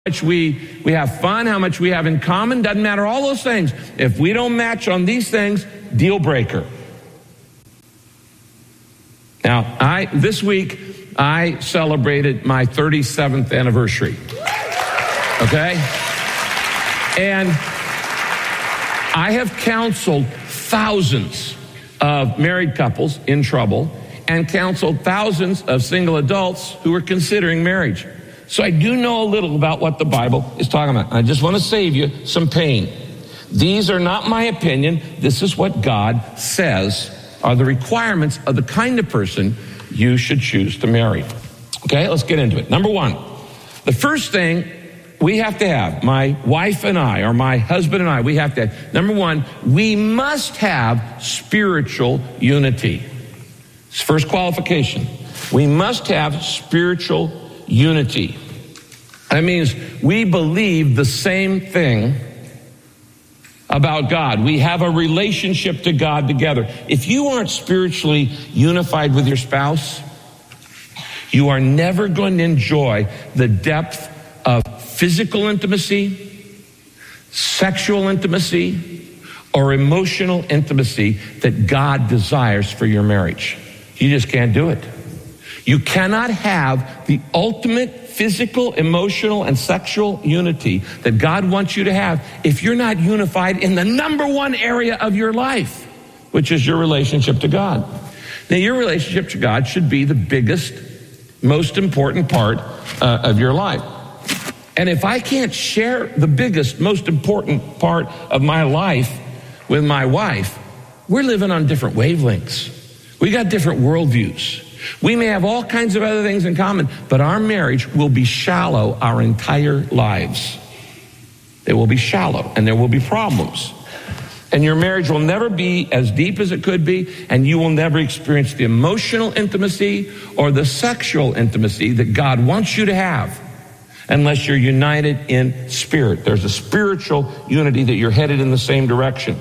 much we have fun, how much we have in common, doesn't matter, all those things. If we don't match on these things, deal breaker. Now, this week, I celebrated my 37th anniversary. Okay? And I have counseled thousands of married couples in trouble and counseled thousands of single adults who are considering marriage. So I do know a little about what the Bible is talking about. I just want to save you some pain. These are not my opinion. This is what God says are the requirements of the kind of person you should choose to marry. Okay, let's get into it. Number one, the first thing we have to have, my wife and I, or my husband and I, we have to have, number one, we must have spiritual unity. It's first qualification. We must have spiritual unity. That means we believe the same thing about God. We have a relationship to God together. If you aren't spiritually unified with your spouse, you are never going to enjoy the depth of physical intimacy, sexual intimacy, or emotional intimacy that God desires for your marriage. You just can't do it. You cannot have the ultimate physical, emotional, and sexual unity that God wants you to have if you're not unified in the number one area of your life, which is your relationship to God. Now, your relationship to God should be the biggest, most important part of your life. And if I can't share the biggest, most important part of my life with my wife, we're living on different wavelengths. We got different worldviews. We may have all kinds of other things in common, but our marriage will be shallow our entire lives. It will be shallow, and there will be problems. And your marriage will never be as deep as it could be, and you will never experience the emotional intimacy or the sexual intimacy that God wants you to have unless you're united in spirit. There's a spiritual unity that you're headed in the same direction.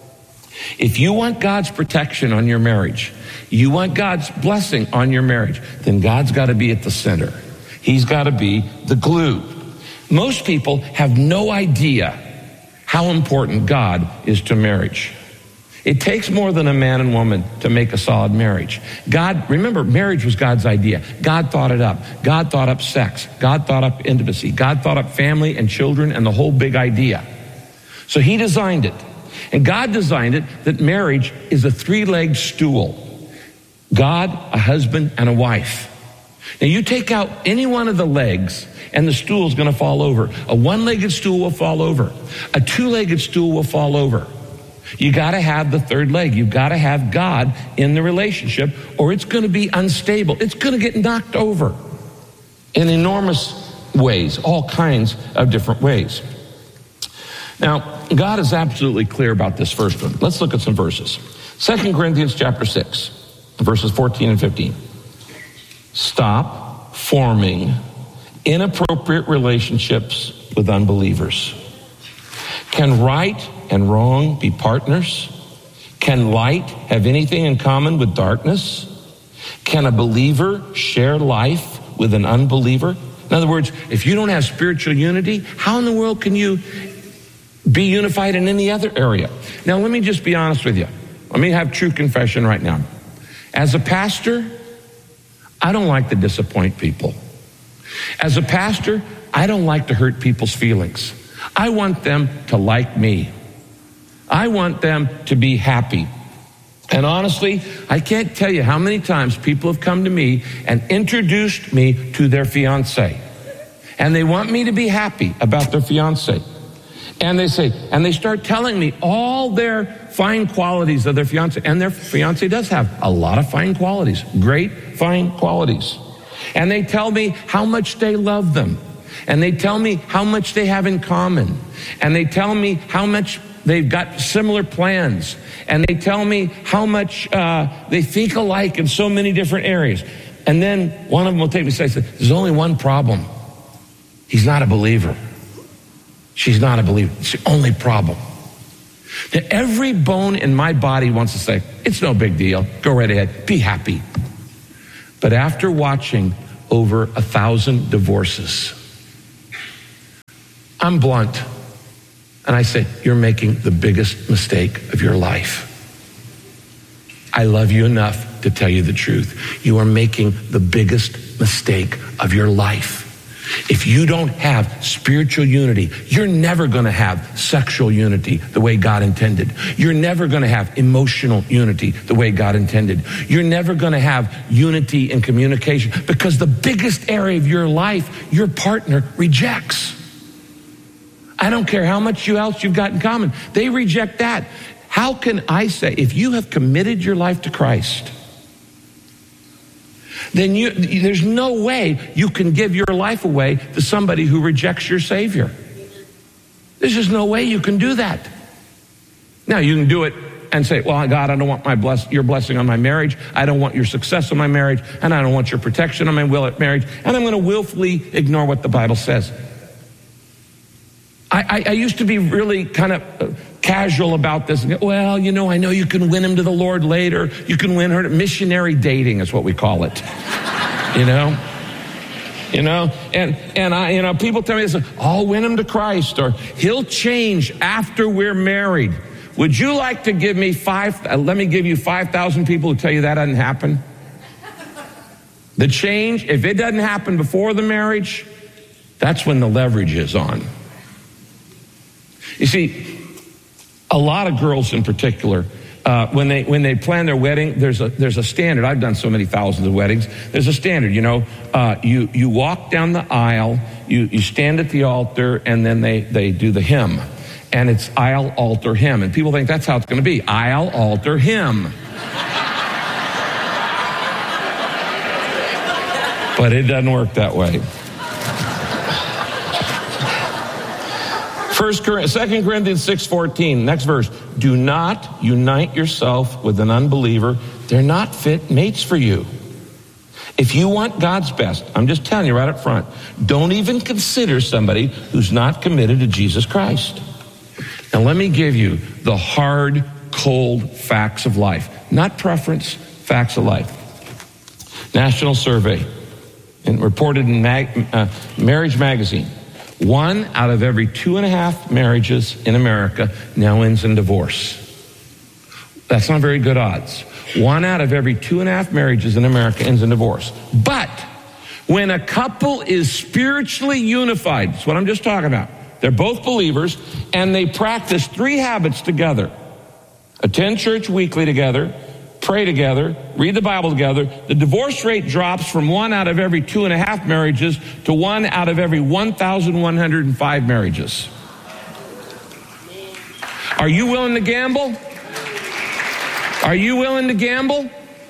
If you want God's protection on your marriage, you want God's blessing on your marriage, then God's got to be at the center. He's got to be the glue. Most people have no idea how important God is to marriage. It takes more than a man and woman to make a solid marriage. God, remember, marriage was God's idea. God thought it up. God thought up sex. God thought up intimacy. God thought up family and children and the whole big idea. So he designed it. And God designed it that marriage is a three-legged stool. God, a husband, and a wife. Now you take out any one of the legs and the stool is going to fall over. A one-legged stool will fall over. A two-legged stool will fall over. You got to have the third leg. You've got to have God in the relationship or it's going to be unstable. It's going to get knocked over in enormous ways, all kinds of different ways. Now, God is absolutely clear about this first one. Let's look at some verses. 2 Corinthians chapter 6, verses 14 and 15. Stop forming inappropriate relationships with unbelievers. Can right and wrong be partners? Can light have anything in common with darkness? Can a believer share life with an unbeliever? In other words, if you don't have spiritual unity, how in the world can you be unified in any other area? Now, let me just be honest with you. Let me have true confession right now. As a pastor, I don't like to disappoint people. As a pastor, I don't like to hurt people's feelings. I want them to like me. I want them to be happy. And honestly, I can't tell you how many times people have come to me and introduced me to their fiance. And they want me to be happy about their fiance. And they start telling me all their fine qualities of their fiance. And their fiance does have a lot of fine qualities, great fine qualities. And they tell me how much they love them. And they tell me how much they have in common. And they tell me how much they've got similar plans. And they tell me how much they think alike in so many different areas. And then one of them will take me and say, there's only one problem. He's not a believer. She's not a believer. It's the only problem. Now, every bone in my body wants to say, it's no big deal. Go right ahead. Be happy. But after watching over 1,000 divorces, I'm blunt. And I say, you're making the biggest mistake of your life. I love you enough to tell you the truth. You are making the biggest mistake of your life. If you don't have spiritual unity, you're never going to have sexual unity the way God intended. You're never going to have emotional unity the way God intended. You're never going to have unity in communication, because the biggest area of your life, your partner rejects. I don't care how much else you've got in common. They reject that. How can I say, if you have committed your life to Christ, then there's no way you can give your life away to somebody who rejects your Savior. There's just no way you can do that. Now, you can do it and say, well, God, I don't want your blessing on my marriage. I don't want your success on my marriage. And I don't want your protection on my marriage. And I'm going to willfully ignore what the Bible says. I used to be really kind of casual about this. Well, I know you can win him to the Lord later. You can win her. Missionary dating is what we call it. And people tell me this, I'll win him to Christ, or he'll change after we're married. Would you like to give me let me give you 5,000 people who tell you that doesn't happen? The change, if it doesn't happen before the marriage, that's when the leverage is on. You see, a lot of girls in particular, when they plan their wedding, there's a standard. I've done so many thousands of weddings. There's a standard, you walk down the aisle, you stand at the altar, and then they do the hymn. And it's aisle, altar, hymn. And people think that's how it's going to be. Aisle, altar, hymn. But it doesn't work that way. 2 Corinthians 6:14, next verse. Do not unite yourself with an unbeliever. They're not fit mates for you. If you want God's best, I'm just telling you right up front, don't even consider somebody who's not committed to Jesus Christ. Now let me give you the hard, cold facts of life. Not preference, facts of life. National survey, and reported in Marriage Magazine. 1 out of every 2.5 marriages in America now ends in divorce. That's not very good odds. 1 out of every 2.5 marriages in America ends in divorce. But when a couple is spiritually unified, that's what I'm just talking about. They're both believers, and they practice 3 habits together. Attend church weekly together, pray together, read the Bible together. The divorce rate drops from 1 out of every 2.5 marriages to 1 out of every 1,105 marriages. Are you willing to gamble? Are you willing to gamble?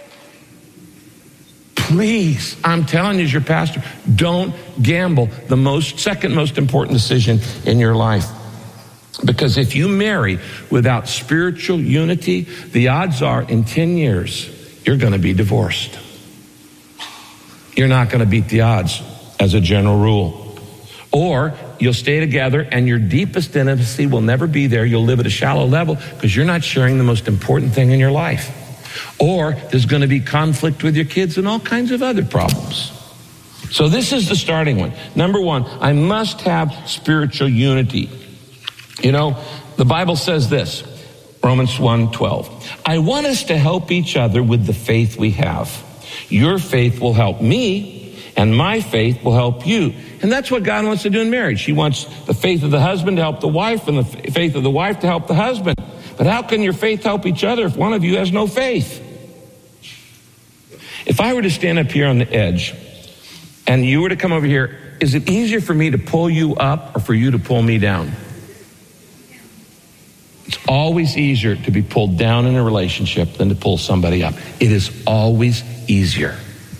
Please, I'm telling you as your pastor, don't gamble the second most important decision in your life. Because if you marry without spiritual unity, the odds are in 10 years, you're going to be divorced. You're not going to beat the odds as a general rule. Or you'll stay together and your deepest intimacy will never be there. You'll live at a shallow level because you're not sharing the most important thing in your life. Or there's going to be conflict with your kids and all kinds of other problems. So this is the starting one. Number 1, I must have spiritual unity. The Bible says this, Romans 1:12. I want us to help each other with the faith we have. Your faith will help me, and my faith will help you. And that's what God wants to do in marriage. He wants the faith of the husband to help the wife, and the faith of the wife to help the husband. But how can your faith help each other if one of you has no faith? If I were to stand up here on the edge, and you were to come over here, is it easier for me to pull you up or for you to pull me down? It's always easier to be pulled down in a relationship than to pull somebody up. It is always easier.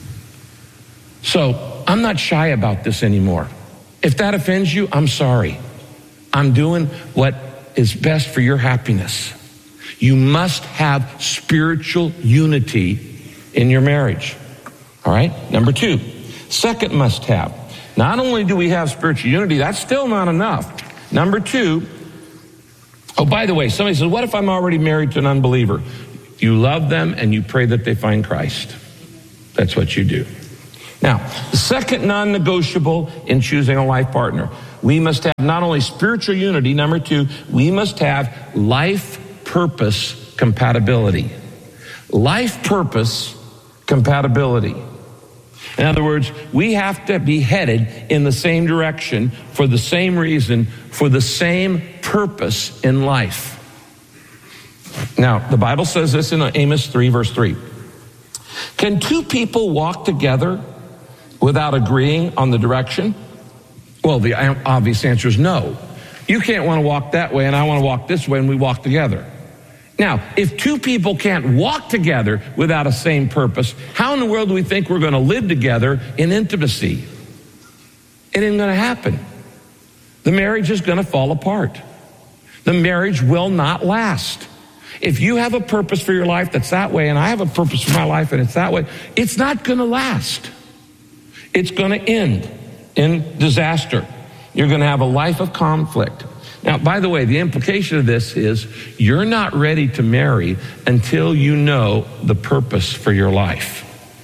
So I'm not shy about this anymore. If that offends you, I'm sorry. I'm doing what is best for your happiness. You must have spiritual unity in your marriage. All right? Number 2, second must have. Not only do we have spiritual unity, that's still not enough. Number 2, oh, by the way, somebody says, what if I'm already married to an unbeliever? You love them and you pray that they find Christ. That's what you do. Now, the second non-negotiable in choosing a life partner. we must have not only spiritual unity. Number two, we must have life purpose compatibility. Life purpose compatibility. In other words, we have to be headed in the same direction for the same reason, for the same purpose in life. Now, the Bible says this in Amos 3, verse 3. Can two people walk together without agreeing on the direction? Well, the obvious answer is no. You can't want to walk that way and I want to walk this way and we walk together. Now, if two people can't walk together without a same purpose, how in the world do we think we're going to live together in intimacy? It ain't going to happen. The marriage is going to fall apart. The marriage will not last. If you have a purpose for your life that's that way, and I have a purpose for my life and it's that way, it's not going to last. It's going to end in disaster. You're going to have a life of conflict. Now, by the way, the implication of this is you're not ready to marry until you know the purpose for your life.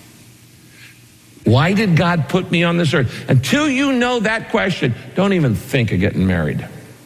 Why did God put me on this earth? Until you know that question, don't even think of getting married.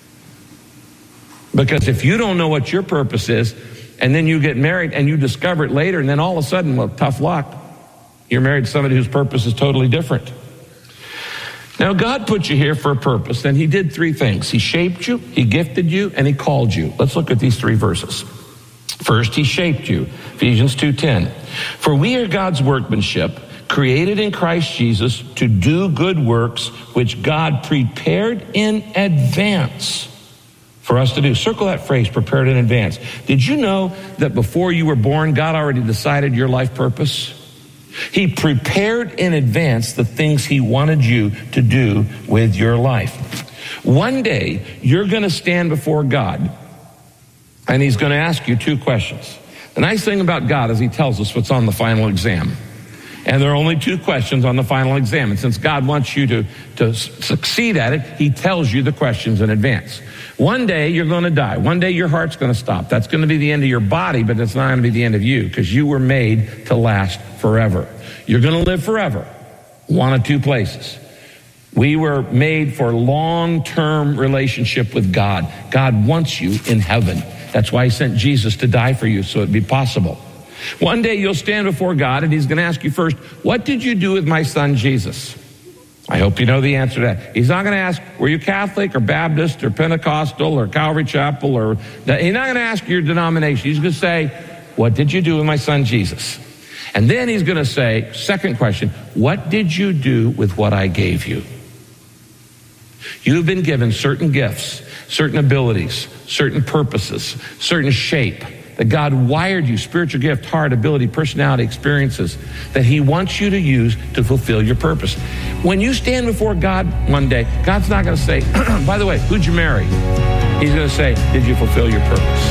Because if you don't know what your purpose is, and then you get married and you discover it later, and then all of a sudden, well, tough luck. You're married to somebody whose purpose is totally different. Now, God put you here for a purpose, and he did three things. He shaped you, he gifted you, and he called you. Let's look at these three verses. First, he shaped you. Ephesians 2:10. For we are God's workmanship, created in Christ Jesus to do good works, which God prepared in advance for us to do. Circle that phrase, prepared in advance. Did you know that before you were born, God already decided your life purpose? He prepared in advance the things he wanted you to do with your life. One day, you're going to stand before God, and he's going to ask you two questions. The nice thing about God is he tells us what's on the final exam. And there are only two questions on the final exam. And since God wants you to succeed at it, he tells you the questions in advance. One day you're going to die. One day your heart's going to stop. That's going to be the end of your body, but it's not going to be the end of you, because you were made to last forever. You're going to live forever. One of two places. We were made for long-term relationship with God. God wants you in heaven. That's why he sent Jesus to die for you, so it'd be possible. One day you'll stand before God, and he's going to ask you first, what did you do with my son Jesus? I hope you know the answer to that. He's not going to ask, were you Catholic or Baptist or Pentecostal or Calvary Chapel? Or he's not going to ask your denomination. He's going to say, what did you do with my son Jesus? And then he's going to say, second question, what did you do with what I gave you? You've been given certain gifts, certain abilities, certain purposes, certain shape, that God wired you, spiritual gift, heart, ability, personality, experiences, that he wants you to use to fulfill your purpose. When you stand before God one day, God's not going to say, by the way, who'd you marry? He's going to say, did you fulfill your purpose?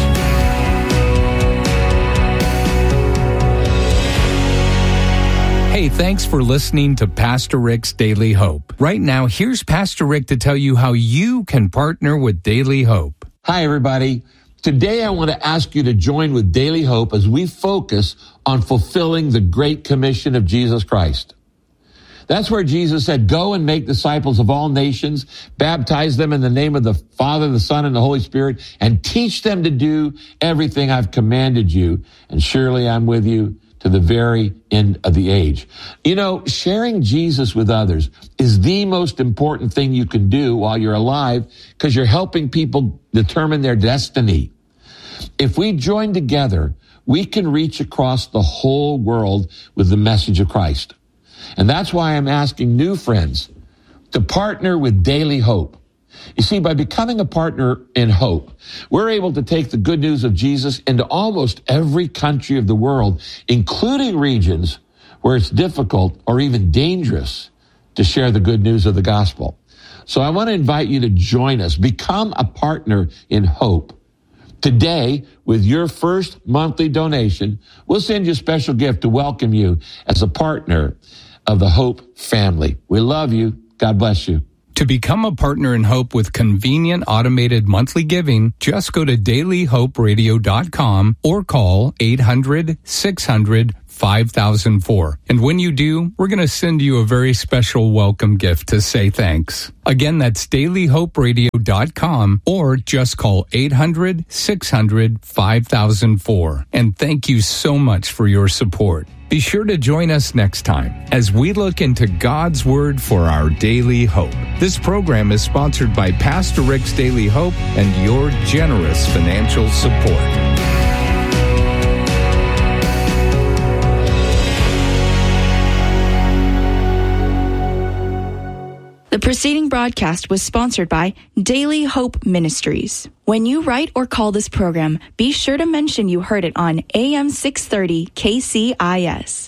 Hey, thanks for listening to Pastor Rick's Daily Hope. Right now, here's Pastor Rick to tell you how you can partner with Daily Hope. Hi, everybody. Today, I want to ask you to join with Daily Hope as we focus on fulfilling the Great Commission of Jesus Christ. That's where Jesus said, go and make disciples of all nations, baptize them in the name of the Father, the Son, and the Holy Spirit, and teach them to do everything I've commanded you. And surely I'm with you to the very end of the age. You know, sharing Jesus with others is the most important thing you can do while you're alive, because you're helping people determine their destiny. If we join together, we can reach across the whole world with the message of Christ. And that's why I'm asking new friends to partner with Daily Hope. You see, by becoming a partner in hope, we're able to take the good news of Jesus into almost every country of the world, including regions where it's difficult or even dangerous to share the good news of the gospel. So I want to invite you to join us. Become a partner in hope. Today, with your first monthly donation, we'll send you a special gift to welcome you as a partner of the Hope family. We love you. God bless you. To become a partner in Hope with convenient automated monthly giving, just go to dailyhoperadio.com or call 800-600 5004. And when you do, we're going to send you a very special welcome gift to say thanks. Again, that's dailyhoperadio.com or just call 800-600-5004. And thank you so much for your support. Be sure to join us next time as we look into God's Word for our daily hope. This program is sponsored by Pastor Rick's Daily Hope and your generous financial support. The preceding broadcast was sponsored by Daily Hope Ministries. When you write or call this program, be sure to mention you heard it on AM 630 KCIS.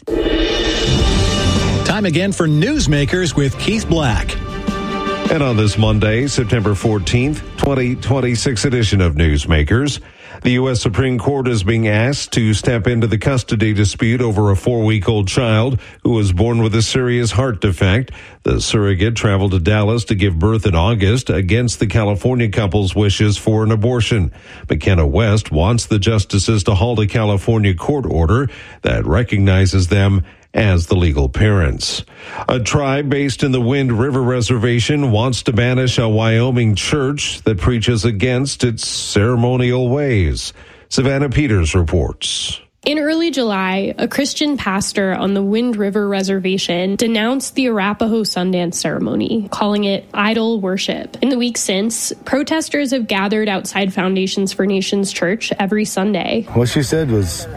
Time again for Newsmakers with Keith Black. And on this Monday, September 14th, 2026 edition of Newsmakers, the U.S. Supreme Court is being asked to step into the custody dispute over a 4-week-old child who was born with a serious heart defect. The surrogate traveled to Dallas to give birth in August against the California couple's wishes for an abortion. McKenna West wants the justices to halt a California court order that recognizes them as the legal parents. A tribe based in the Wind River Reservation wants to banish a Wyoming church that preaches against its ceremonial ways. Savannah Peters reports. In early July, a Christian pastor on the Wind River Reservation denounced the Arapaho Sundance ceremony, calling it idol worship. In the weeks since, protesters have gathered outside Foundations for Nations Church every Sunday. What she said was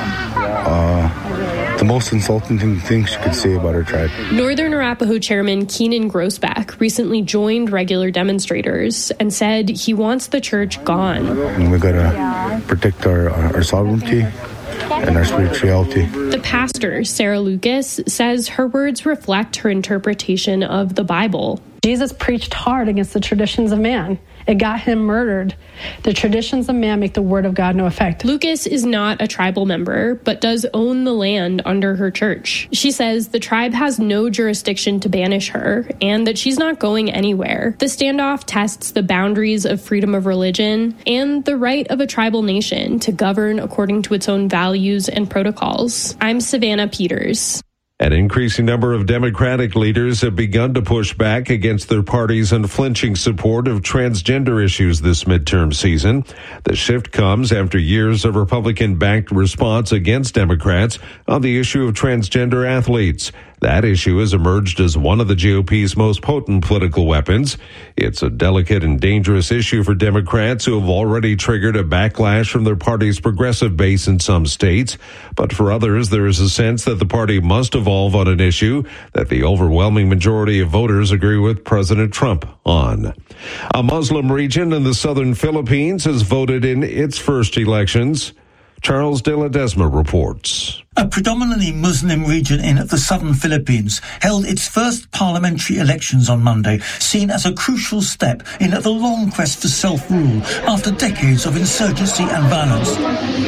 the most insulting thing she could say about her tribe. Northern Arapaho Chairman Keenan Grossbeck recently joined regular demonstrators and said he wants the church gone. And we gotta protect our sovereignty and our spirituality. The pastor, Sarah Lucas, says her words reflect her interpretation of the Bible. Jesus preached hard against the traditions of man. It got him murdered. The traditions of man make the word of God no effect. Lucas is not a tribal member, but does own the land under her church. She says the tribe has no jurisdiction to banish her, and that she's not going anywhere. The standoff tests the boundaries of freedom of religion and the right of a tribal nation to govern according to its own values and protocols. I'm Savannah Peters. An increasing number of Democratic leaders have begun to push back against their party's unflinching support of transgender issues this midterm season. The shift comes after years of Republican-backed response against Democrats on the issue of transgender athletes. That issue has emerged as one of the GOP's most potent political weapons. It's a delicate and dangerous issue for Democrats who have already triggered a backlash from their party's progressive base in some states. But for others, there is a sense that the party must evolve on an issue that the overwhelming majority of voters agree with President Trump on. A Muslim region in the southern Philippines has voted in its first elections. Charles de Ledesma reports. A predominantly Muslim region in the southern Philippines held its first parliamentary elections on Monday, seen as a crucial step in the long quest for self-rule after decades of insurgency and violence.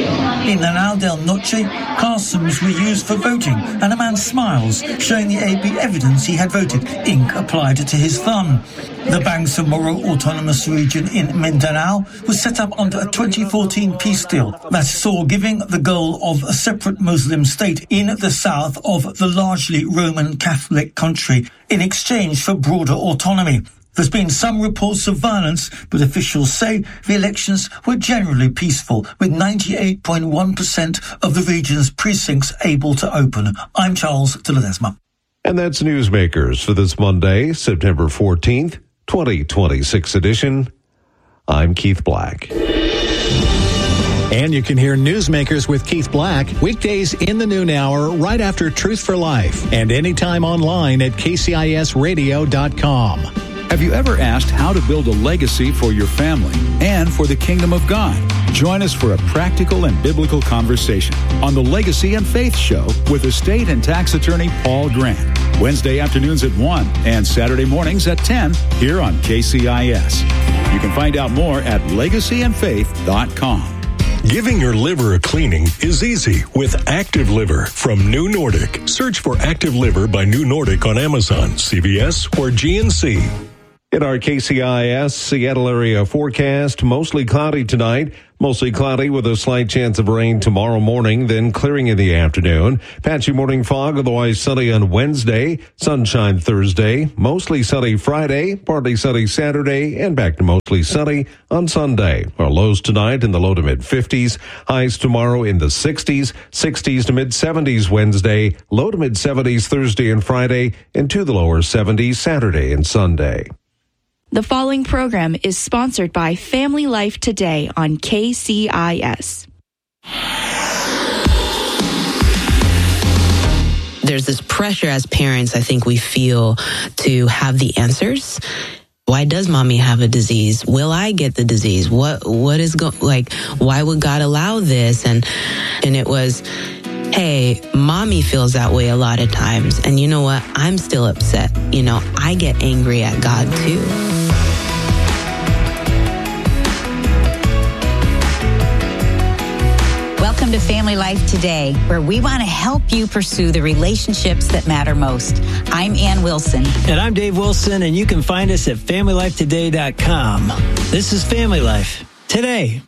In Lanao del Noche, classrooms were used for voting, and a man smiles, showing the AP evidence he had voted. Ink applied to his thumb. The Bangsamoro Autonomous Region in Mindanao was set up under a 2014 peace deal that saw giving the goal of a separate Muslim state in the south of the largely Roman Catholic country in exchange for broader autonomy. There's been some reports of violence, but officials say the elections were generally peaceful, with 98.1% of the region's precincts able to open. I'm Charles de Ledesma. And that's Newsmakers for this Monday, September 14th, 2026 edition. I'm Keith Black. And you can hear Newsmakers with Keith Black weekdays in the noon hour right after Truth for Life and anytime online at kcisradio.com. Have you ever asked how to build a legacy for your family and for the kingdom of God? Join us for a practical and biblical conversation on the Legacy and Faith Show with estate and tax attorney Paul Grant. Wednesday afternoons at 1 and Saturday mornings at 10 here on KCIS. You can find out more at legacyandfaith.com. Giving your liver a cleaning is easy with Active Liver from New Nordic. Search for Active Liver by New Nordic on Amazon, CVS, or GNC. In our KCIS Seattle area forecast, mostly cloudy tonight, mostly cloudy with a slight chance of rain tomorrow morning, then clearing in the afternoon. Patchy morning fog, otherwise sunny on Wednesday, sunshine Thursday, mostly sunny Friday, partly sunny Saturday, and back to mostly sunny on Sunday. Our lows tonight in the low to mid 50s, highs tomorrow in the 60s, 60s to mid 70s Wednesday, low to mid 70s Thursday and Friday, and to the lower 70s Saturday and Sunday. The following program is sponsored by Family Life Today on KCIS. There's this pressure as parents, I think we feel, to have the answers. Why does mommy have a disease? Will I get the disease? What is why would God allow this? And it was, hey, mommy feels that way a lot of times. And you know what? I'm still upset. I get angry at God too. Welcome to Family Life Today, where we want to help you pursue the relationships that matter most. I'm Ann Wilson. And I'm Dave Wilson, and you can find us at FamilyLifeToday.com. This is Family Life Today.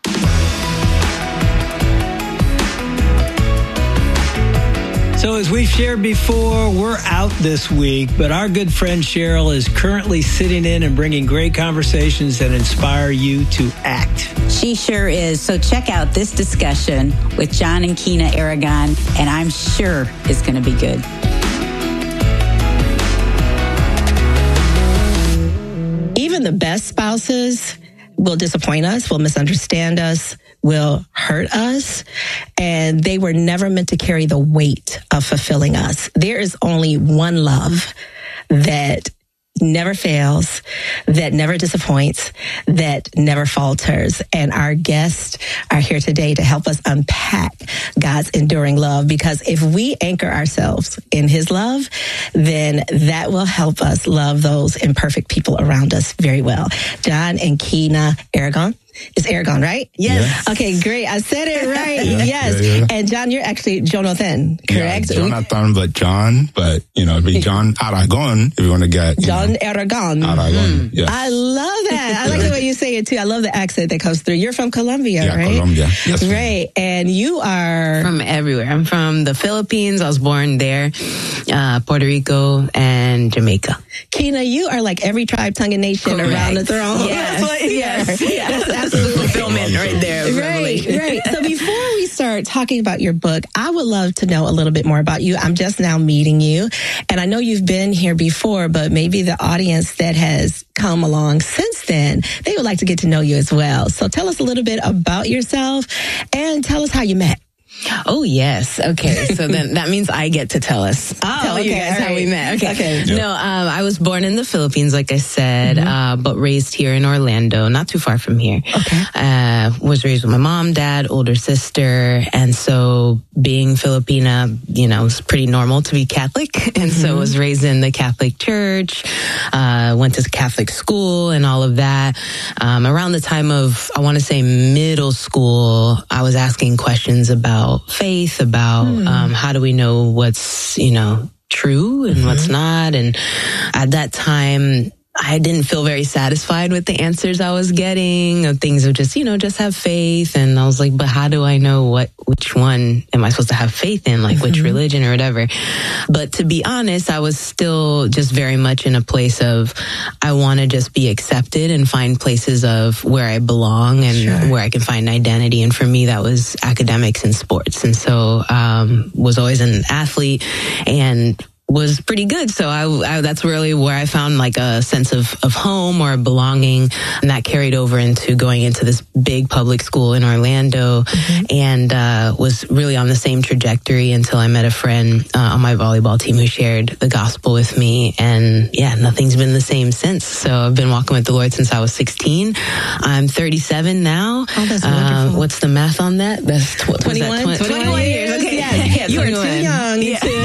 So as we've shared before, we're out this week, but our good friend Cheryl is currently sitting in and bringing great conversations that inspire you to act. She sure is. So check out this discussion with John and Kina Aragon, and I'm sure it's going to be good. Even the best spouses will disappoint us, will misunderstand us, will hurt us, and they were never meant to carry the weight of fulfilling us. There is only one love that never fails, that never disappoints, that never falters. And our guests are here today to help us unpack God's enduring love, because if we anchor ourselves in his love, then that will help us love those imperfect people around us very well. John and Kina Aragon. It's Aragon, right? Yes. Okay, great. I said it right. Yes. Yeah. And John, you're actually Jonathan, correct? Yeah, Jonathan, but John, but it'd be John Aragon if you want to get John Aragon. Aragon. Yes. I love that. I like the way you say it too. I love the accent that comes through. You're from Colombia, right? Colombia. Yes, right. And you are from everywhere. I'm from the Philippines. I was born there, Puerto Rico, and Jamaica. Kina, you are like every tribe, tongue, and nation around the throne. Yes. Absolute fulfillment right there. Right. So before we start talking about your book, I would love to know a little bit more about you. I'm just now meeting you, and I know you've been here before, but maybe the audience that has come along since then, they would like to get to know you as well. So tell us a little bit about yourself and tell us how you met. Oh, yes. Okay. So then that means I get to tell us. Tell you guys how we met. Okay. Yep. No, I was born in the Philippines, like I said, but raised here in Orlando, not too far from here. Okay. Was raised with my mom, dad, older sister. And so being Filipina, it's pretty normal to be Catholic. And so was raised in the Catholic church, went to Catholic school and all of that. Around the time of, I want to say middle school, I was asking questions about faith, about how do we know what's, true and what's not. And at that time, I didn't feel very satisfied with the answers I was getting, of things of just, just have faith. And I was like, but how do I know which one am I supposed to have faith in, like which religion or whatever? But to be honest, I was still just very much in a place of, I want to just be accepted and find places of where I belong and where I can find identity. And for me, that was academics and sports. And so, was always an athlete and was pretty good. So I that's really where I found like a sense of home or belonging. And that carried over into going into this big public school in Orlando and was really on the same trajectory until I met a friend on my volleyball team who shared the gospel with me. And nothing's been the same since. So I've been walking with the Lord since I was 16. I'm 37 now. Oh, that's wonderful. What's the math on that? That's 21 years. Okay. Yeah, you are too young.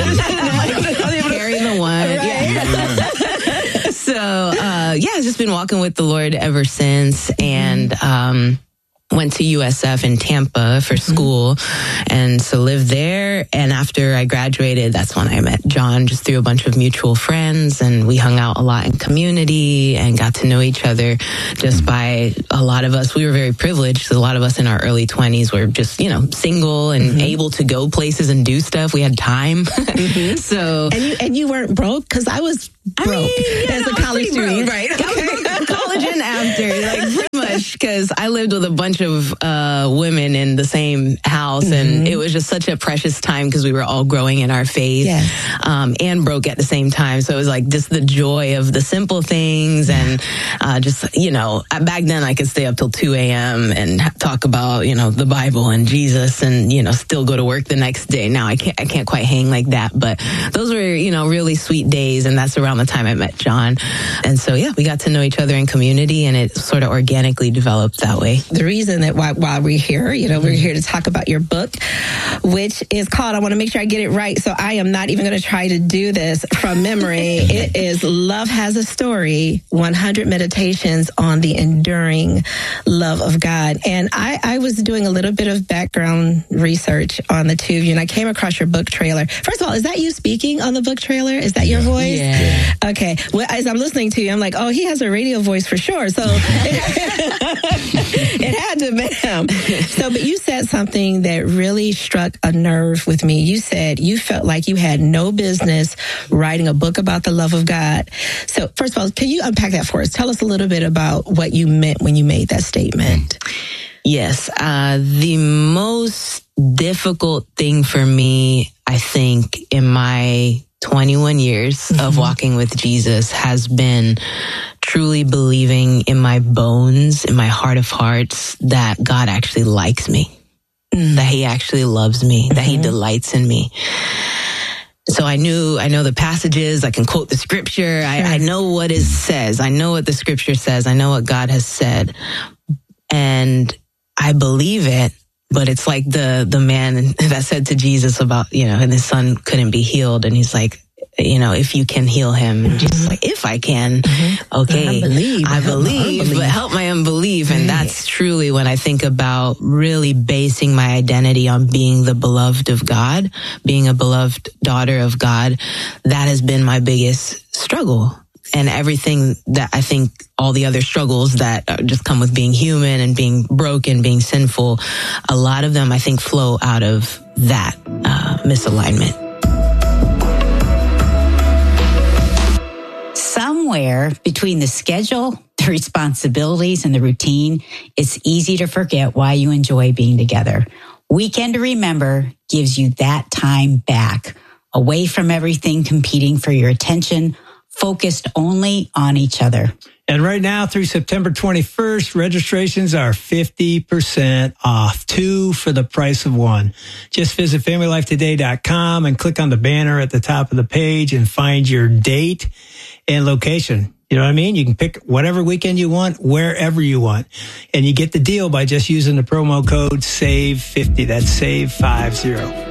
Carry the one. Right. So, I've just been walking with the Lord ever since. And, went to USF in Tampa for school, and so lived there. And after I graduated, that's when I met John, just through a bunch of mutual friends, and we hung out a lot in community and got to know each other just by a lot of us. We were very privileged. A lot of us in our early 20s were just, single and able to go places and do stuff. We had time. So, and you weren't broke, because I was broke as a college student, right? Okay. College and after, pretty much, because I lived with a bunch of women in the same house, and it was just such a precious time because we were all growing in our faith, and broke at the same time. So it was just the joy of the simple things, and back then I could stay up till 2 a.m. and talk about the Bible and Jesus, and still go to work the next day. Now I can't quite hang like that, but those were really sweet days, and that's around the time I met John. And so we got to know each other in community, and it sort of organically developed that way. The reason that while we're here, we're here to talk about your book, which is called, I want to make sure I get it right, so I am not even going to try to do this from memory. It is Love Has a Story, 100 Meditations on the Enduring Love of God. And I was doing a little bit of background research on the two of you, and I came across your book trailer. First of all, is that you speaking on the book trailer? Is that your voice? Yeah. Okay. Well, as I'm listening to you, I'm like, oh, he has a radio voice for sure. So it had to have been him. So, but you said something that really struck a nerve with me. You said you felt like you had no business writing a book about the love of God. So first of all, can you unpack that for us? Tell us a little bit about what you meant when you made that statement. Yes. The most difficult thing for me, I think, in my 21 years of walking with Jesus has been truly believing in my bones, in my heart of hearts, that God actually likes me, that he actually loves me, that he delights in me. So I know the passages, I can quote the scripture, I know what it says, I know what the scripture says, I know what God has said, and I believe it. But it's like the man that said to Jesus about, and his son couldn't be healed. And he's like, if you can heal him. And Jesus is like, if I can, okay. I believe, but help my unbelief. And that's truly when I think about really basing my identity on being the beloved of God, being a beloved daughter of God. That has been my biggest struggle. And everything that I think, all the other struggles that just come with being human and being broken, being sinful, a lot of them I think flow out of that misalignment. Somewhere between the schedule, the responsibilities, and the routine, it's easy to forget why you enjoy being together. Weekend to Remember gives you that time back, away from everything competing for your attention, focused only on each other. And right now through September 21st, registrations are 50% off, 2 for the price of 1. Just visit FamilyLifeToday.com and click on the banner at the top of the page and find your date and location. You know what I mean? You can pick whatever weekend you want, wherever you want. And you get the deal by just using the promo code SAVE50. That's SAVE50.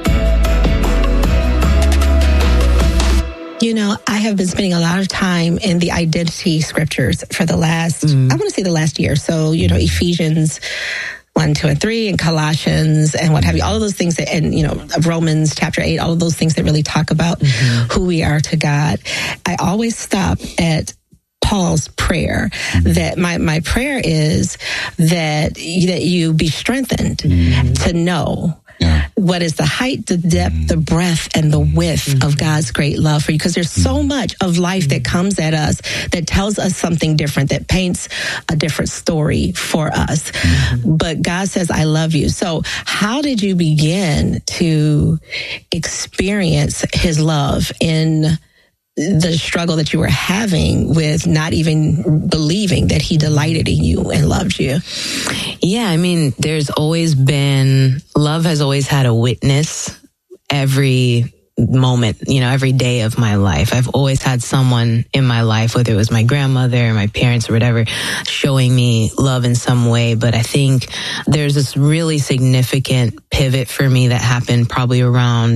I have been spending a lot of time in the identity scriptures for the last, I want to say the last year. So, Ephesians 1, 2, and 3, and Colossians, and what have you, all of those things that, and, Romans chapter 8, all of those things that really talk about who we are to God. I always stop at Paul's prayer, that my prayer is that you be strengthened to know what is the height, the depth, the breadth, and the width of God's great love for you. Because there's so much of life that comes at us that tells us something different, that paints a different story for us. But God says, I love you. So how did you begin to experience his love in the struggle that you were having with not even believing that he delighted in you and loved you? Yeah, love has always had a witness. Every moment, every day of my life. I've always had someone in my life, whether it was my grandmother or my parents or whatever, showing me love in some way. But I think there's this really significant pivot for me that happened probably around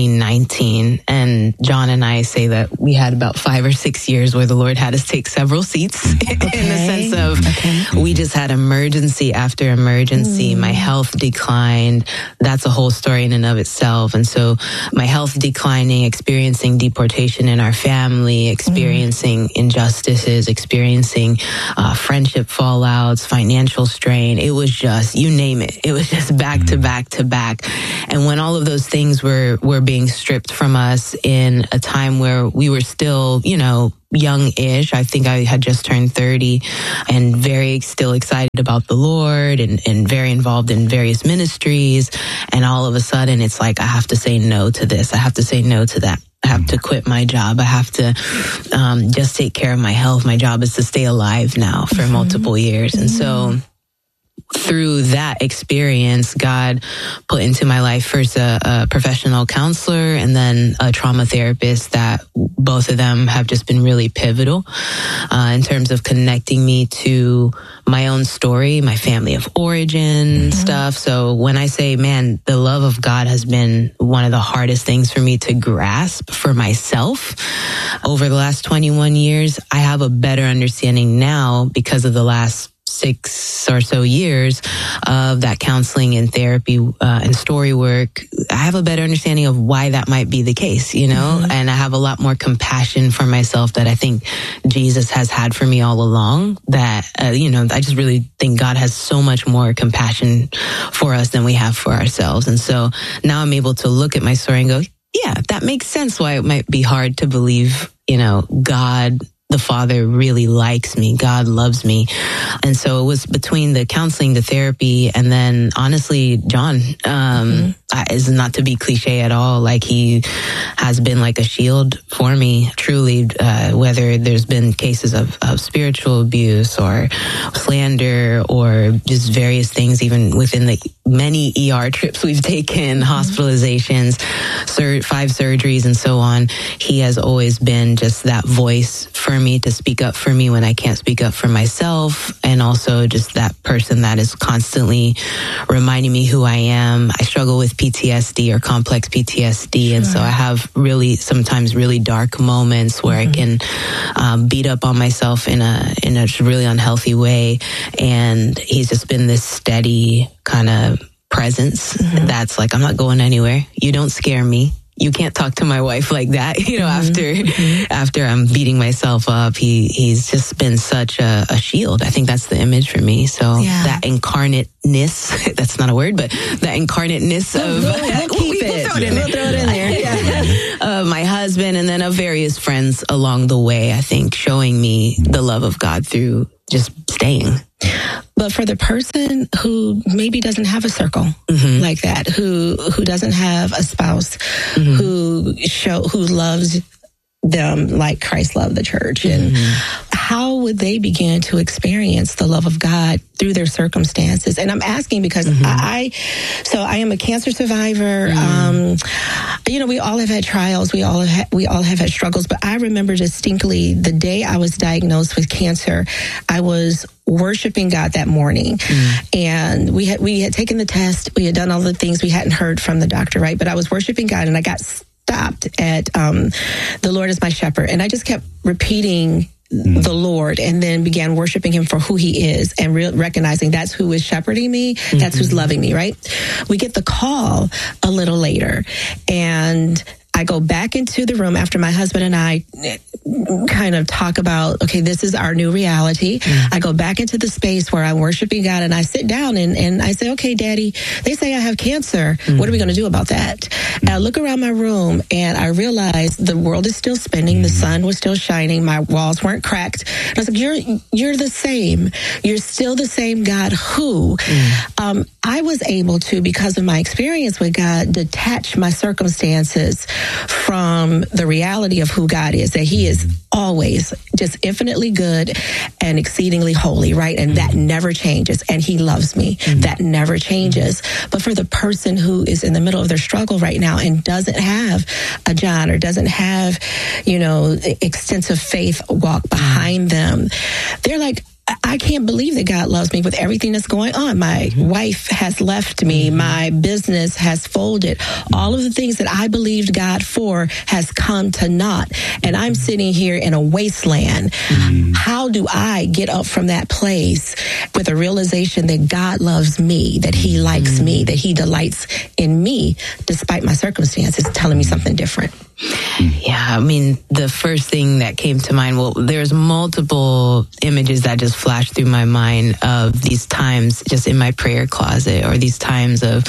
2019. And John and I say that we had about 5 or 6 years where the Lord had us take several seats in the sense of we just had emergency after emergency. My health declined. That's a whole story in and of itself. And so my health declining, experiencing deportation in our family, experiencing injustices, experiencing friendship fallouts, financial strain. It was just, you name it. It was just back to back to back. And when all of those things were being stripped from us in a time where we were still, young-ish. I think I had just turned 30 and very still excited about the Lord and very involved in various ministries. And all of a sudden it's like, I have to say no to this. I have to say no to that. I have to quit my job. I have to just take care of my health. My job is to stay alive now for multiple years. And so through that experience, God put into my life first a professional counselor and then a trauma therapist that both of them have just been really pivotal in terms of connecting me to my own story, my family of origin stuff. So when I say, man, the love of God has been one of the hardest things for me to grasp for myself over the last 21 years, I have a better understanding now because of the last 6 or so years of that counseling and therapy and story work. I have a better understanding of why that might be the case, and I have a lot more compassion for myself that I think Jesus has had for me all along, that, I just really think God has so much more compassion for us than we have for ourselves. And so now I'm able to look at my story and go, yeah, that makes sense why it might be hard to believe, God the Father really likes me. God loves me. And so it was between the counseling, the therapy, and then honestly, John, is not to be cliche at all. Like he has been like a shield for me, truly, whether there's been cases of spiritual abuse or slander or just various things, even within the many ER trips we've taken, hospitalizations, 5 surgeries and so on. He has always been just that voice for me to speak up for me when I can't speak up for myself. And also just that person that is constantly reminding me who I am. I struggle with PTSD or complex PTSD. And so I have sometimes really dark moments where I can beat up on myself in a really unhealthy way. And he's just been this steady kind of presence that's like, I'm not going anywhere. You don't scare me. You can't talk to my wife like that, after I'm beating myself up. He's just been such a shield. I think that's the image for me. So that incarnateness, that's not a word, but that incarnateness of, we'll throw it in there. My husband and then of various friends along the way, I think showing me the love of God through just staying. But for the person who maybe doesn't have a circle like that, who doesn't have a spouse who loves them like Christ loved the church, and how would they begin to experience the love of God through their circumstances? And I'm asking because I am a cancer survivor. We all have had trials. We all have had struggles. But I remember distinctly the day I was diagnosed with cancer, I was worshiping God that morning, and we had taken the test. We had done all the things. We hadn't heard from the doctor, right? But I was worshiping God, and I got stopped at the Lord is my shepherd, and I just kept repeating the Lord, and then began worshiping him for who he is, and recognizing that's who is shepherding me, that's who's loving me, right? We get the call a little later, and I go back into the room after my husband and I kind of talk about, okay, this is our new reality. I go back into the space where I'm worshiping God, and I sit down and I say, okay, Daddy, they say I have cancer. What are we going to do about that? And I look around my room and I realize the world is still spinning. The sun was still shining. My walls weren't cracked. And I was like, you're the same. You're still the same God who, I was able to, because of my experience with God, detach my circumstances from the reality of who God is, that he is always just infinitely good and exceedingly holy, right? And that never changes. And he loves me. That never changes. But for the person who is in the middle of their struggle right now and doesn't have a John or doesn't have, extensive faith walk behind them, they're like, I can't believe that God loves me with everything that's going on. My wife has left me. My business has folded. All of the things that I believed God for has come to naught. And I'm sitting here in a wasteland. How do I get up from that place with a realization that God loves me, that he likes me, that he delights in me, despite my circumstances telling me something different? Yeah, I mean, the first thing that came to mind, there's multiple images that just flashed through my mind of these times just in my prayer closet, or these times of,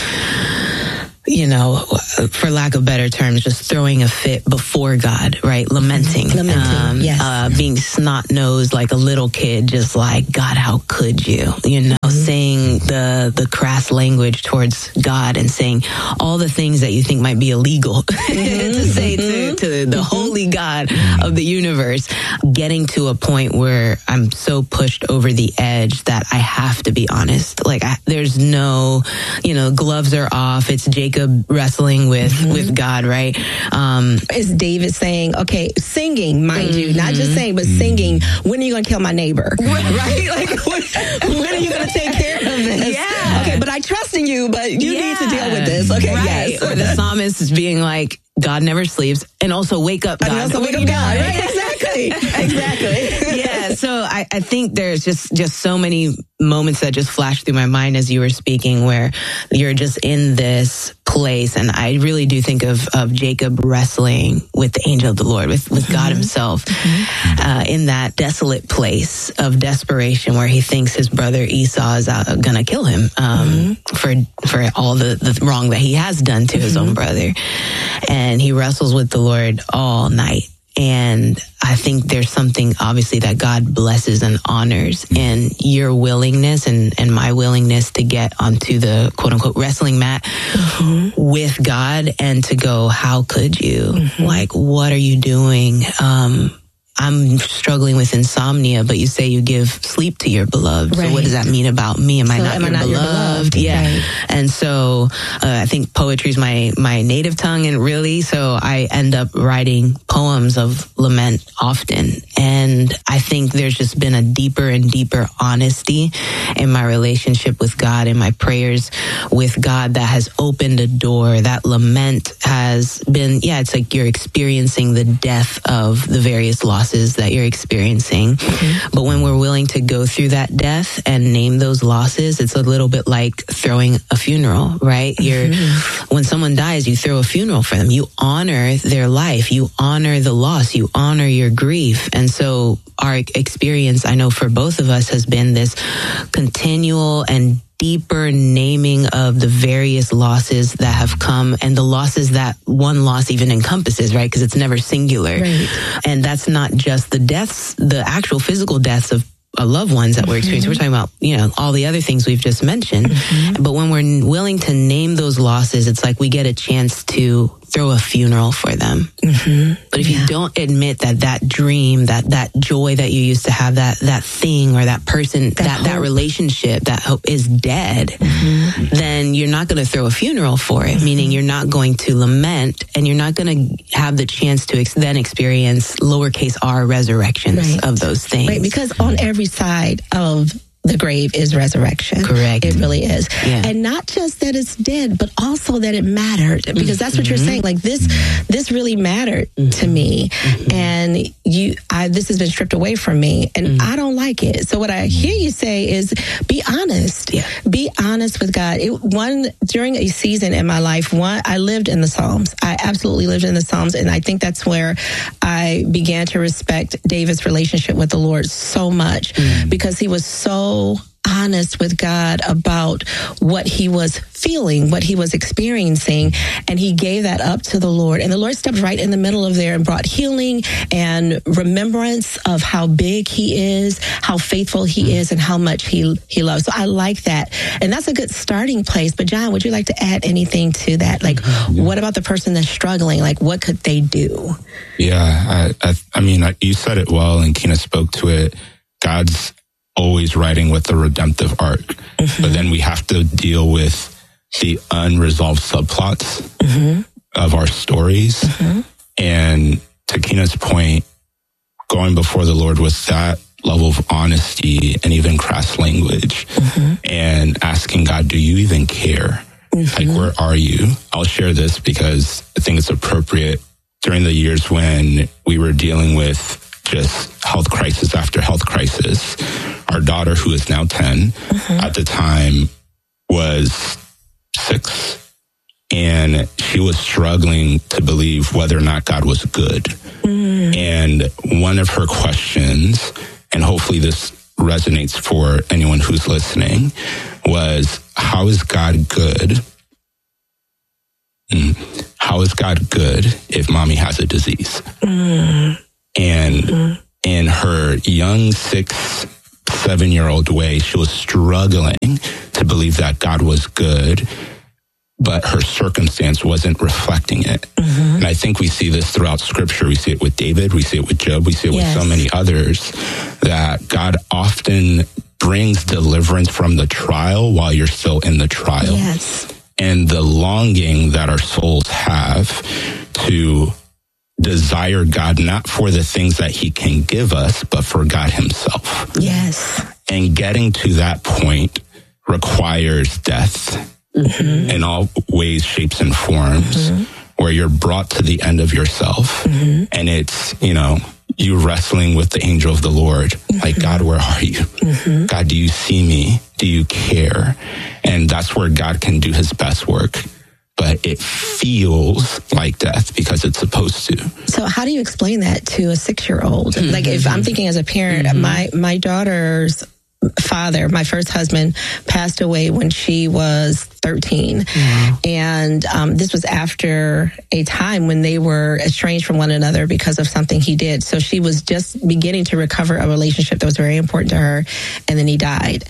for lack of better terms, just throwing a fit before God, right? Lamenting. Yes. Being snot-nosed like a little kid, just like, God, how could you? Saying the crass language towards God and saying all the things that you think might be illegal to say to the holy God of the universe. Getting to a point where I'm so pushed over the edge that I have to be honest. Like, there's no, gloves are off. It's Jacob wrestling with God, right? It's David saying, okay, singing, mind you, not just saying, but singing, when are you going to kill my neighbor? Right? Like, when are you going to take care of this? Yeah. Okay, but I trust in you, but you need to deal with this. Okay, right. yes. Or the psalmist is being like, God never sleeps, and also wake up, God. And also wake up, God. Right? Exactly. Yeah. So I think there's just so many moments that just flashed through my mind as you were speaking, where you're just in this place. And I really do think of Jacob wrestling with the angel of the Lord, with God himself, in that desolate place of desperation where he thinks his brother Esau is going to kill him for all the wrong that he has done to his own brother. And he wrestles with the Lord all night. And I think there's something obviously that God blesses and honors in your willingness and my willingness to get onto the quote unquote wrestling mat with God and to go, how could you? Like, what are you doing? I'm struggling with insomnia, but you say you give sleep to your beloved. Right. So what does that mean about me? Am I not your beloved? Yeah. Right. And so I think poetry is my native tongue, and really, so I end up writing poems of lament often. And I think there's just been a deeper and deeper honesty in my relationship with God and my prayers with God that has opened a door. That lament has been, it's like you're experiencing the death of the various losses that you're experiencing. But when we're willing to go through that death and name those losses, it's a little bit like throwing a funeral, right? When someone dies, you throw a funeral for them. You honor their life. You honor the loss. You honor your grief. And so our experience, I know for both of us, has been this continual and deeper naming of the various losses that have come and the losses that one loss even encompasses, right? Because it's never singular. Right. And that's not just the deaths, the actual physical deaths of loved ones that we're experiencing. We're talking about, all the other things we've just mentioned. But when we're willing to name those losses, it's like we get a chance to throw a funeral for them. But if you don't admit that dream, that joy that you used to have, that thing or that person, that relationship, that hope is dead, then you're not going to throw a funeral for it, meaning you're not going to lament, and you're not going to have the chance to then experience lowercase r resurrections of those things. Right, because on every side of the grave is resurrection. Correct. It really is. Yeah. And not just that it's dead, but also that it mattered, because that's what you're saying. Like this really mattered to me, and this has been stripped away from me, and I don't like it. So what I hear you say is be honest. Yeah. Be honest with God. During a season in my life, I lived in the Psalms. I absolutely lived in the Psalms, and I think that's where I began to respect David's relationship with the Lord so much, because he was so honest with God about what he was feeling, what he was experiencing, and he gave that up to the Lord. And the Lord stepped right in the middle of there and brought healing and remembrance of how big he is, how faithful he is, and how much he loves. So I like that. And that's a good starting place. But John, would you like to add anything to that? Like, what about the person that's struggling? Like, what could they do? Yeah, I mean, you said it well, and Kina spoke to it. God's always writing with the redemptive arc, but then we have to deal with the unresolved subplots of our stories. And to Kina's point, going before the Lord with that level of honesty and even crass language, and asking God, do you even care? Like, where are you? I'll share this because I think it's appropriate. During the years when we were dealing with just health crisis after health crisis, our daughter, who is now 10, at the time was 6, and she was struggling to believe whether or not God was good. And one of her questions, and hopefully this resonates for anyone who's listening, was, how is God good? How is God good if mommy has a disease? And in her young 6-7-year-old way, she was struggling to believe that God was good, but her circumstance wasn't reflecting it. And I think we see this throughout Scripture. We see it with David, we see it with Job, we see it with so many others, that God often brings deliverance from the trial while you're still in the trial. And the longing that our souls have to desire God, not for the things that he can give us, but for God himself. And getting to that point requires death in all ways, shapes, and forms, where you're brought to the end of yourself. And it's, you wrestling with the angel of the Lord. Like, God, where are you? God, do you see me? Do you care? And that's where God can do his best work. But it feels like death because it's supposed to. So how do you explain that to a 6-year-old? Like, if I'm thinking as a parent, my daughter's father, my first husband, passed away when she was 13. And this was after a time when they were estranged from one another because of something he did. So she was just beginning to recover a relationship that was very important to her. And then he died.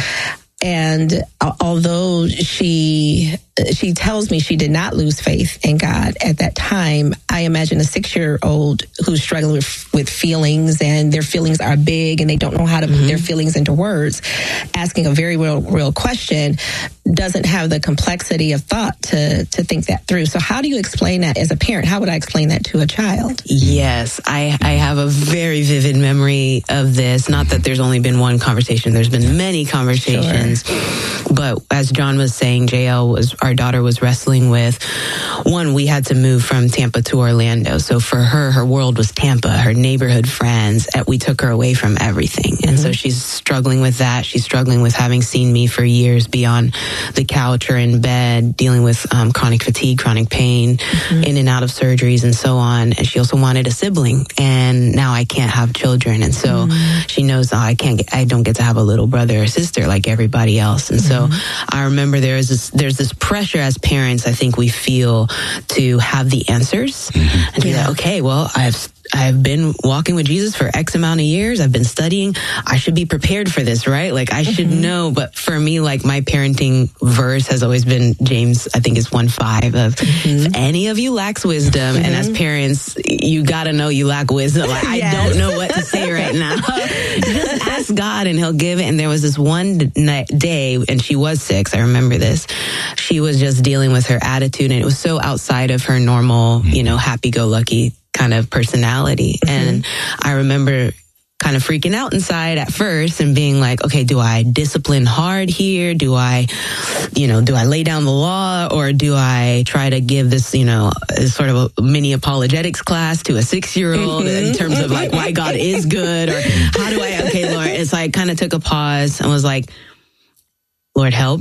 And although she tells me she did not lose faith in God at that time, I imagine a 6-year-old who's struggling with feelings, and their feelings are big and they don't know how to put their feelings into words, asking a very real question, doesn't have the complexity of thought to think that through. So how do you explain that as a parent? How would I explain that to a child? Yes, I have a very vivid memory of this. Not that there's only been one conversation. There's been many conversations. But as John was saying, our daughter was wrestling with, one, we had to move from Tampa to Orlando. So for her world was Tampa, her neighborhood friends. We took her away from everything. And so she's struggling with that. She's struggling with having seen me for years beyond the couch or in bed, dealing with chronic fatigue, chronic pain, in and out of surgeries and so on. And she also wanted a sibling. And now I can't have children. And so she knows I don't get to have a little brother or sister like everybody else. And so I remember there's this pressure as parents, I think we feel, to have the answers and be like, okay, well, I've been walking with Jesus for X amount of years. I've been studying. I should be prepared for this, right? Like, I should know. But for me, like, my parenting verse has always been James, I think it's 1:5 of, if any of you lacks wisdom, and as parents, you gotta know you lack wisdom. Like, I don't know what to say right now. Just ask God and he'll give it. And there was this one day, and she was 6, I remember this. She was just dealing with her attitude, and it was so outside of her normal, happy-go-lucky kind of personality. And I remember kind of freaking out inside at first and being like, okay, do I discipline hard here? Do I lay down the law, or do I try to give this, sort of a mini apologetics class to a 6-year-old in terms of like why God is good, or how do okay, Lord, it's like kind of took a pause and was like, Lord, help.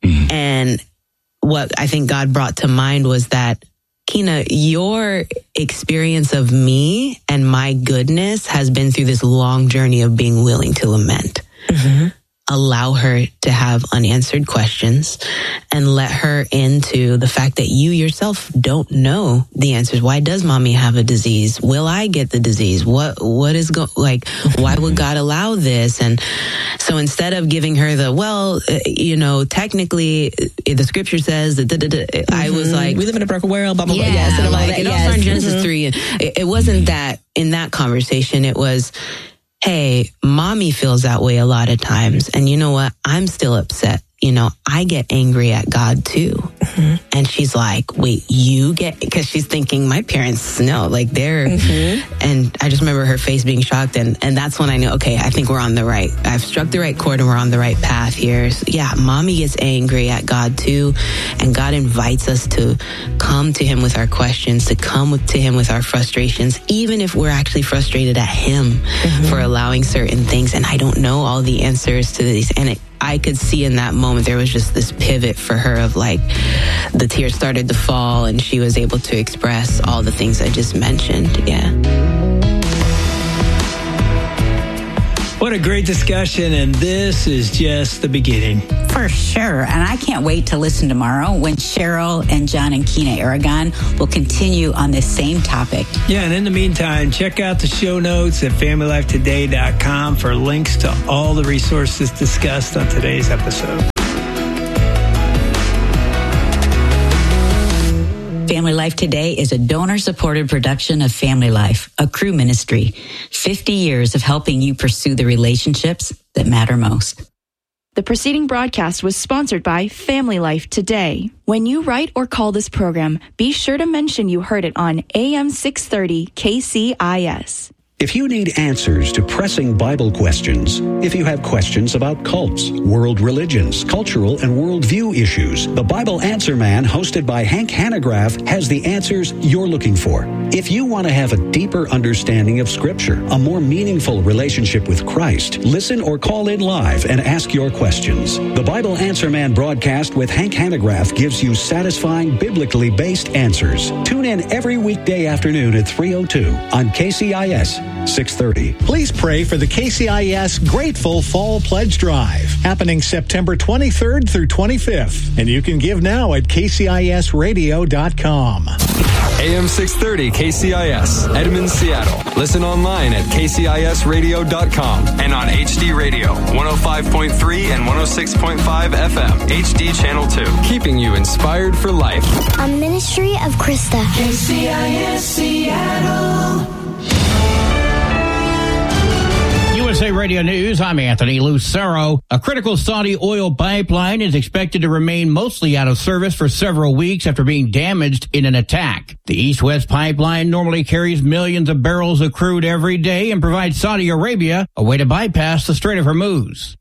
And what I think God brought to mind was that, Kina, your experience of me and my goodness has been through this long journey of being willing to lament. allow her to have unanswered questions and let her into the fact that you yourself don't know the answers. Why does mommy have a disease? Will I get the disease? What is why would God allow this? And so instead of giving her the, technically the scripture says that, I was like, we live in a broken world, blah, blah, blah. Yeah, yes, like, it all started in Genesis 3. It wasn't that in that conversation. It was, hey, mommy feels that way a lot of times. And you know what? I'm still upset. I get angry at God too. Mm-hmm. And she's like, wait, because she's thinking my parents know, they're, and I just remember her face being shocked. And that's when I knew, okay, I think I've struck the right chord and we're on the right path here. So, yeah, mommy gets angry at God too. And God invites us to come to him with our questions, to come to him with our frustrations, even if we're actually frustrated at him for allowing certain things. And I don't know all the answers to these. And I could see in that moment there was just this pivot for her of the tears started to fall and she was able to express all the things I just mentioned. Yeah. What a great discussion, and this is just the beginning. For sure, and I can't wait to listen tomorrow when Cheryl and John and Kina Aragon will continue on this same topic. Yeah, and in the meantime, check out the show notes at FamilyLifeToday.com for links to all the resources discussed on today's episode. Family Life Today is a donor-supported production of Family Life, a Cru ministry. 50 years of helping you pursue the relationships that matter most. The preceding broadcast was sponsored by Family Life Today. When you write or call this program, be sure to mention you heard it on AM 630 KCIS. If you need answers to pressing Bible questions, if you have questions about cults, world religions, cultural and worldview issues, the Bible Answer Man, hosted by Hank Hanegraaff, has the answers you're looking for. If you want to have a deeper understanding of Scripture, a more meaningful relationship with Christ, listen or call in live and ask your questions. The Bible Answer Man broadcast with Hank Hanegraaff gives you satisfying, biblically based answers. Tune in every weekday afternoon at 3:02 on KCIS 630. Please pray for the KCIS Grateful Fall Pledge Drive, happening September 23rd through 25th. And you can give now at KCISradio.com. AM 630 KCIS, Edmond, Seattle. Listen online at KCISradio.com and on HD Radio, 105.3 and 106.5 FM, HD Channel 2. Keeping you inspired for life. A ministry of Krista. KCIS Seattle. USA Radio News, I'm Anthony Lucero. A critical Saudi oil pipeline is expected to remain mostly out of service for several weeks after being damaged in an attack. The East-West pipeline normally carries millions of barrels of crude every day and provides Saudi Arabia a way to bypass the Strait of Hormuz.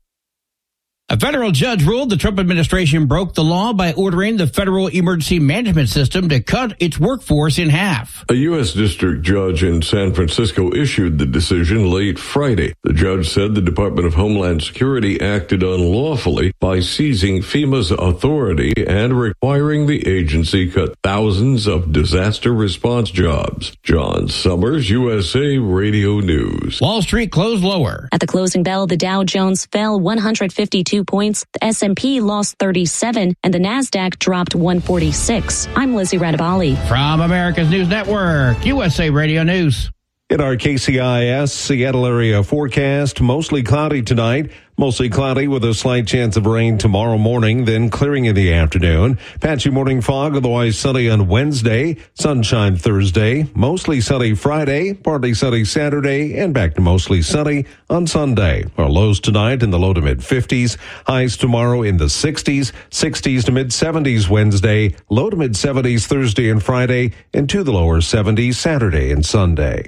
A federal judge ruled the Trump administration broke the law by ordering the Federal Emergency Management System to cut its workforce in half. A U.S. district judge in San Francisco issued the decision late Friday. The judge said the Department of Homeland Security acted unlawfully by seizing FEMA's authority and requiring the agency cut thousands of disaster response jobs. John Summers, USA Radio News. Wall Street closed lower. At the closing bell, the Dow Jones fell 152 points, the S&P lost 37, and the NASDAQ dropped 146. I'm Lizzie Radabali. From America's News Network, USA Radio News. In our KCIS Seattle area forecast, mostly cloudy tonight. Mostly cloudy with a slight chance of rain tomorrow morning, then clearing in the afternoon. Patchy morning fog, otherwise sunny on Wednesday. Sunshine Thursday. Mostly sunny Friday. Partly sunny Saturday. And back to mostly sunny on Sunday. Our lows tonight in the low to mid 50s. Highs tomorrow in the 60s. 60s to mid 70s Wednesday. Low to mid 70s Thursday and Friday. And to the lower 70s Saturday and Sunday.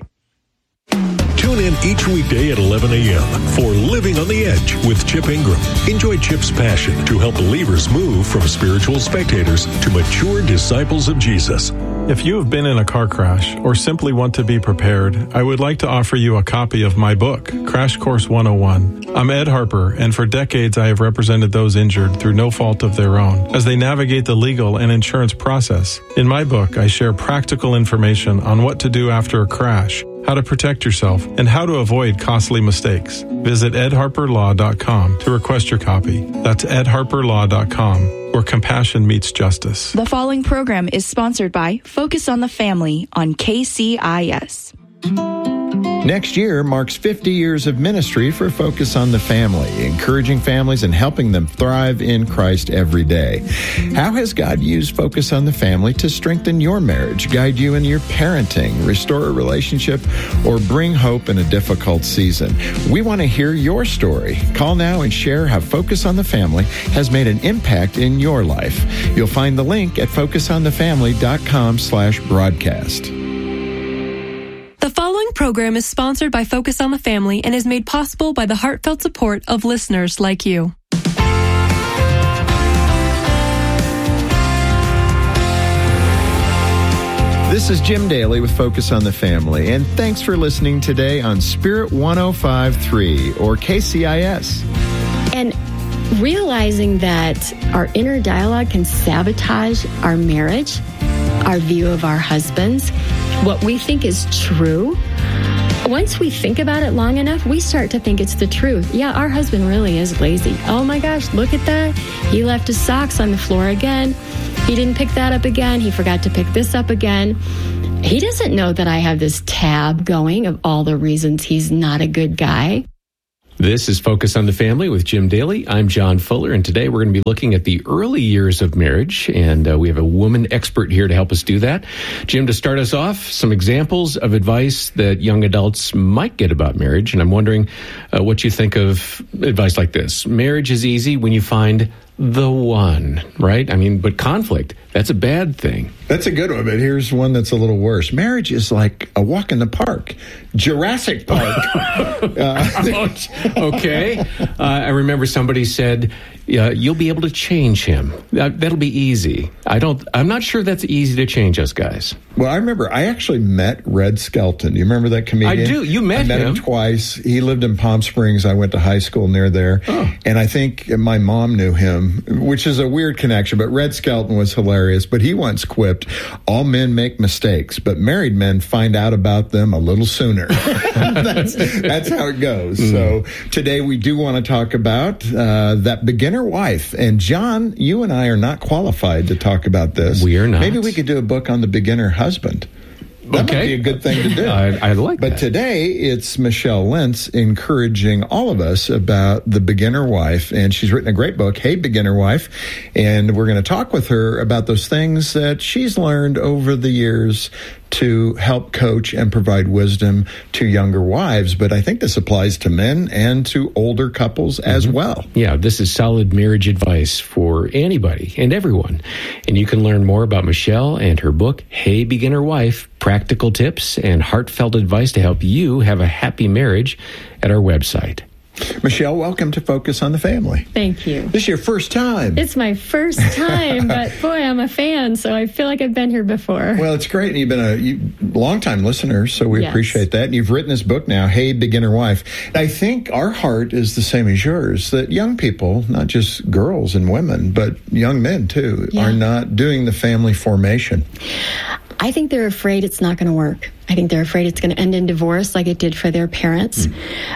Tune in each weekday at 11 a.m. for Living on the Edge with Chip Ingram. Enjoy Chip's passion to help believers move from spiritual spectators to mature disciples of Jesus. If you have been in a car crash or simply want to be prepared, I would like to offer you a copy of my book, Crash Course 101. I'm Ed Harper, and for decades I have represented those injured through no fault of their own as they navigate the legal and insurance process. In my book, I share practical information on what to do after a crash, how to protect yourself, and how to avoid costly mistakes. Visit edharperlaw.com to request your copy. That's edharperlaw.com, where compassion meets justice. The following program is sponsored by Focus on the Family on KCIS. Next year marks 50 years of ministry for Focus on the Family, encouraging families and helping them thrive in Christ every day. How has God used Focus on the Family to strengthen your marriage, guide you in your parenting, restore a relationship, or bring hope in a difficult season? We want to hear your story. Call now and share how Focus on the Family has made an impact in your life. You'll find the link at focusonthefamily.com/broadcast. The following program is sponsored by Focus on the Family and is made possible by the heartfelt support of listeners like you. This is Jim Daly with Focus on the Family, and thanks for listening today on Spirit 105.3 or KCIS. And realizing that our inner dialogue can sabotage our marriage, our view of our husbands, what we think is true. Once we think about it long enough, we start to think it's the truth. Yeah, our husband really is lazy. Oh my gosh, look at that. He left his socks on the floor again. He didn't pick that up again. He forgot to pick this up again. He doesn't know that I have this tab going of all the reasons he's not a good guy. This is Focus on the Family with Jim Daly. I'm John Fuller, and today we're going to be looking at the early years of marriage, and we have a woman expert here to help us do that. Jim, to start us off, some examples of advice that young adults might get about marriage, and I'm wondering what you think of advice like this. Marriage is easy when you find the one, right? I mean, but conflict, that's a bad thing. That's a good one, but here's one that's a little worse. Marriage is like a walk in the park. Jurassic Park. Okay. I remember somebody said, you'll be able to change him. That'll be easy. I'm not sure that's easy to change us guys. Well, I remember I actually met Red Skelton. You remember that comedian? I do. You met him. I met him twice. He lived in Palm Springs. I went to high school near there. Oh. And I think my mom knew him, which is a weird connection, but Red Skelton was hilarious. But he once quipped, all men make mistakes, but married men find out about them a little sooner. That's how it goes. So today we do want to talk about that beginner wife. And John, you and I are not qualified to talk about this. We are not. Maybe we could do a book on the beginner husband. That might be a good thing to do. I like that. But today, it's Michelle Lentz encouraging all of us about the beginner wife. And she's written a great book, Hey, Beginner Wife. And we're going to talk with her about those things that she's learned over the years to help coach and provide wisdom to younger wives. But I think this applies to men and to older couples as well. Yeah, this is solid marriage advice for anybody and everyone. And you can learn more about Michelle and her book, Hey, Beginner Wife, practical tips and heartfelt advice to help you have a happy marriage at our website. Michelle, welcome to Focus on the Family. Thank you. This is your first time. It's my first time, but boy, I'm a fan, so I feel like I've been here before. Well, it's great. And you've been a long-time listener, so we appreciate that. And you've written this book now, Hey, Beginner Wife. And I think our heart is the same as yours, that young people, not just girls and women, but young men too, are not doing the family formation. I think they're afraid it's not going to work. I think they're afraid it's going to end in divorce like it did for their parents.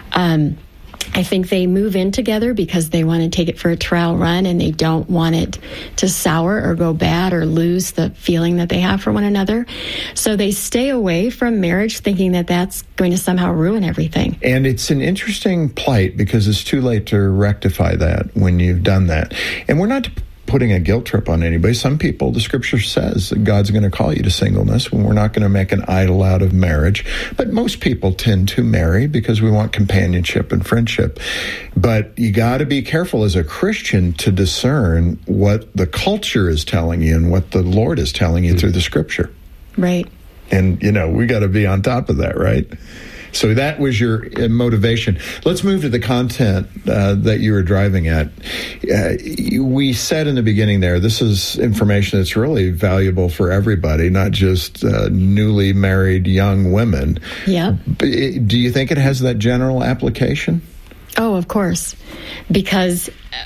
I think they move in together because they want to take it for a trial run and they don't want it to sour or go bad or lose the feeling that they have for one another. So they stay away from marriage thinking that that's going to somehow ruin everything. And it's an interesting plight because it's too late to rectify that when you've done that. And we're not putting a guilt trip on anybody. Some people, the scripture says that God's going to call you to singleness when we're not going to make an idol out of marriage. But most people tend to marry because we want companionship and friendship. But you got to be careful as a Christian to discern what the culture is telling you and what the Lord is telling you through the scripture. Right. And, we got to be on top of that, right? So that was your motivation. Let's move to the content that you were driving at. We said in the beginning there, this is information that's really valuable for everybody, not just newly married young women. Yeah. Do you think it has that general application? Oh, of course. Because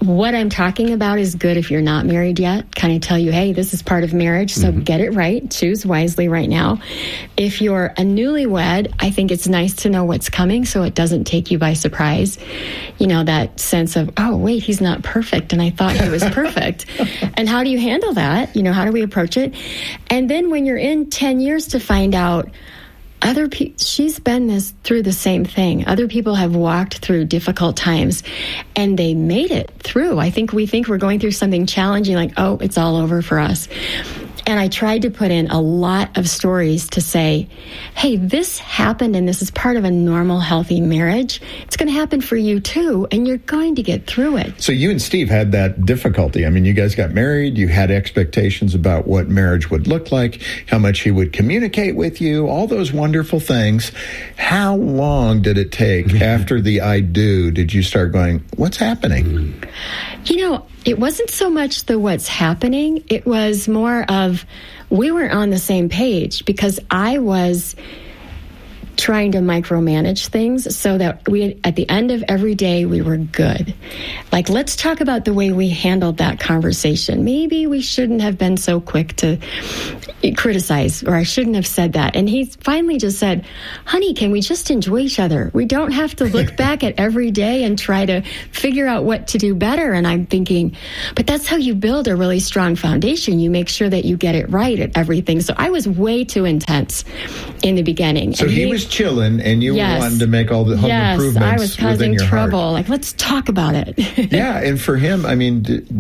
what I'm talking about is good if you're not married yet. Kind of tell you, hey, this is part of marriage, so get it right. Choose wisely right now. If you're a newlywed, I think it's nice to know what's coming so it doesn't take you by surprise. You know, that sense of, oh, wait, he's not perfect, and I thought he was perfect. And how do you handle that? You know, how do we approach it? And then when you're in 10 years to find out, she's been through the same thing. Other people have walked through difficult times and they made it through. I think we think we're going through something challenging, like, oh, it's all over for us. And I tried to put in a lot of stories to say, hey, this happened and this is part of a normal, healthy marriage. It's going to happen for you too, and you're going to get through it. So you and Steve had that difficulty. I mean, you guys got married. You had expectations about what marriage would look like, how much he would communicate with you, all those wonderful things. How long did it take after the I do did you start going, what's happening? You know, it wasn't so much the what's happening. It was more of we weren't on the same page because I was trying to micromanage things so that at the end of every day, we were good. Like, let's talk about the way we handled that conversation. Maybe we shouldn't have been so quick to criticize, or I shouldn't have said that. And he finally just said, honey, can we just enjoy each other? We don't have to look back at every day and try to figure out what to do better. And I'm thinking, but that's how you build a really strong foundation. You make sure that you get it right at everything. So I was way too intense in the beginning. So he was chilling, and you wanted to make all the home improvements. I was causing within your trouble. heart. Like, let's talk about it. Yeah, and for him, I mean,